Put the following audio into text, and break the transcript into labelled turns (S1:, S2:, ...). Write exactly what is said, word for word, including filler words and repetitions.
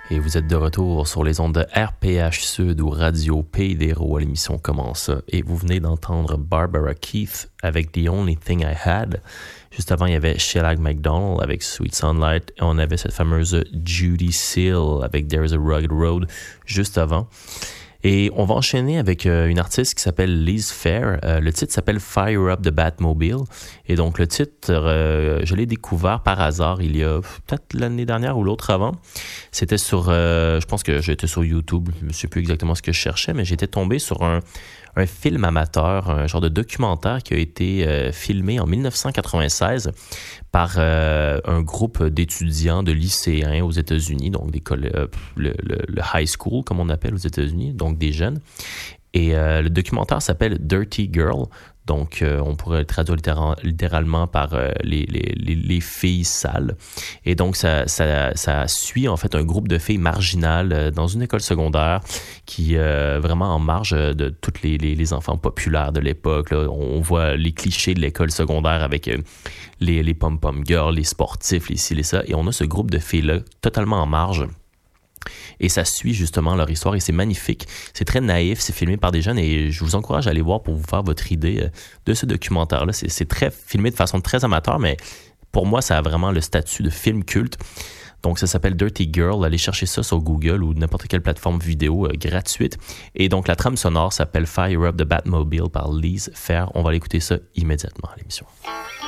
S1: Et vous êtes de retour sur les ondes de R P H Sud ou Radio Pays des Héros à l'émission Comment ça? Et vous venez d'entendre Barbara Keith avec The Only Thing I Had. Juste avant, il y avait Shelag McDonald avec Sweet Sunlight. Et on avait cette fameuse Judy Seal avec There's a Rugged Road juste avant. Et on va enchaîner avec euh, une artiste qui s'appelle Liz Phair. Euh, le titre s'appelle Fire Up the Batmobile. Et donc le titre, euh, je l'ai découvert par hasard il y a peut-être l'année dernière ou l'autre avant. C'était sur, euh, je pense que j'étais sur YouTube, je ne sais plus exactement ce que je cherchais, mais j'étais tombé sur un, un film amateur, un genre de documentaire qui a été euh, filmé en dix-neuf cent quatre-vingt-seize par euh, un groupe d'étudiants, de lycéens aux États-Unis, donc des coll- euh, le, le, le high school, comme on appelle aux États-Unis, donc des jeunes. Et euh, le documentaire s'appelle Dirty Girl. Donc, euh, on pourrait le traduire littéral, littéralement par euh, les, les, les, les filles sales. Et donc, ça, ça, ça suit en fait un groupe de filles marginales euh, dans une école secondaire qui euh, vraiment en marge de tous les, les, les enfants populaires de l'époque. Là. On voit les clichés de l'école secondaire avec euh, les, les pom-pom girls, les sportifs, les ci, les ça. Et on a ce groupe de filles-là totalement en marge. Et ça suit justement leur histoire et c'est magnifique. C'est très naïf, c'est filmé par des jeunes et je vous encourage à aller voir pour vous faire votre idée de ce documentaire-là. C'est, c'est très filmé de façon très amateur, mais pour moi, ça a vraiment le statut de film culte. Donc, ça s'appelle Dirty Girl. Allez chercher ça sur Google ou n'importe quelle plateforme vidéo euh, gratuite. Et donc, la trame sonore s'appelle Fire Up the Batmobile par Liz Phair. On va aller écouter ça immédiatement à l'émission.